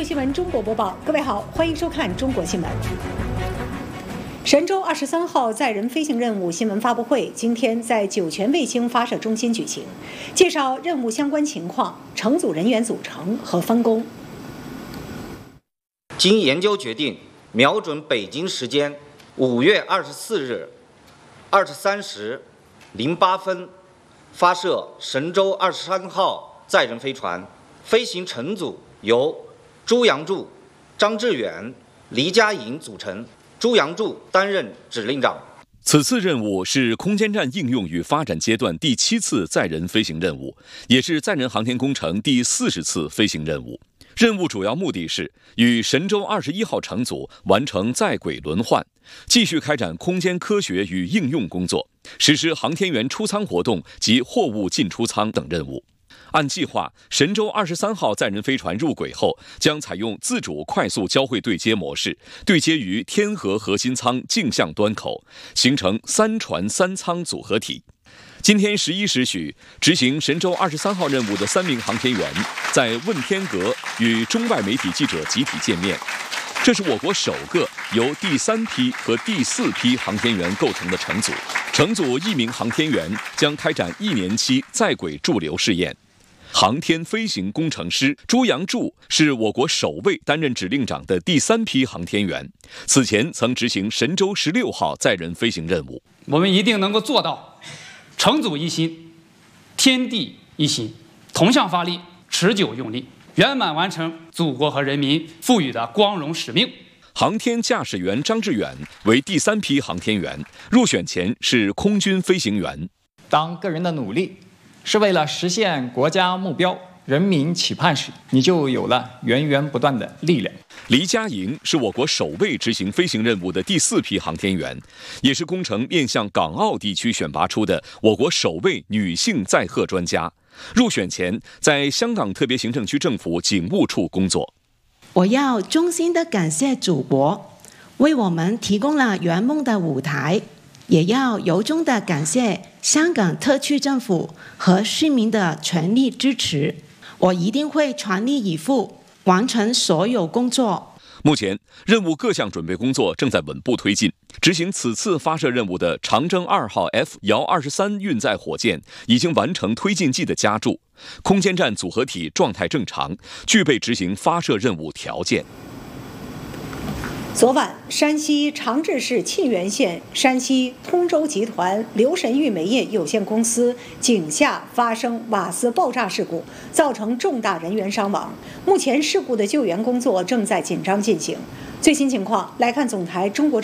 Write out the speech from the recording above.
秀新闻中国播报，各位好，欢迎收看中国新闻。神舟23号载人飞行任务新闻发布会今天在酒泉卫星发射中心举行，介绍任务相关情况、乘组人员组成和分工。 经研究决定，瞄准北京时间5月24日23时08分，发射神舟23号载人飞船，飞行乘组由朱杨柱、张志远、黎佳莹组成。朱杨柱担任指令长。 此次任务是空间站应用与发展阶段第7次载人飞行任务，也是载人航天工程第40次飞行任务。任务主要目的是与神舟21号乘组完成在轨轮换，继续开展空间科学与应用工作，实施航天员出舱活动及货物进出舱等任务。按计划，神舟23号载人飞船入轨后，将采用自主快速交会对接模式，对接于天河核心舱径向端口，形成3船3舱组合体。今天11时许，执行神舟23号任务的3名航天员在问天阁与中外媒体记者集体见面。这是我国首个由第3批和第4批航天员构成的乘组。乘组1名航天员将开展1年期在轨驻留试验。航天飞行工程师朱杨柱是我国首位担任指令长的第3批航天员，此前曾执行神舟16号载人飞行任务。 我们一定能够做到乘组一心，天地一心，同向发力，持久用力，圆满完成祖国和人民赋予的光荣使命。 航天驾驶员张志远为第3批航天员，入选前是空军飞行员。 当个人的努力是为了实现国家目标、人民期盼时，你就有了源源不断的力量。 黎佳莹是我国首位执行飞行任务的第4批航天员，也是工程面向港澳地区选拔出的我国首位女性载荷专家。入选前，在香港特别行政区政府警务处工作。 我要衷心的感谢祖国，为我们提供了圆梦的舞台，也要由衷的感谢香港特区政府和市民的全力支持。我一定会全力以赴，完成所有工作。 目前，任务各项准备工作正在稳步推进。执行此次发射任务的长征2号 F 遥23运载火箭已经完成推进剂的加注，空间站组合体状态正常，具备执行发射任务条件。 昨晚，山西长治市沁源县山西通州集团刘神玉煤业有限公司井下发生瓦斯爆炸事故，造成重大人员伤亡。目前，事故的救援工作正在紧张进行。最新情况来看，总台中国